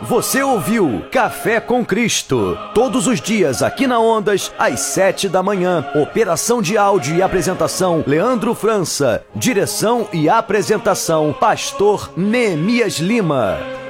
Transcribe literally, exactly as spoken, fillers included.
Você ouviu Café com Cristo, todos os dias aqui na Ondas, às sete da manhã. Operação de áudio e apresentação, Leandro França. Direção e apresentação, Pastor Neemias Lima.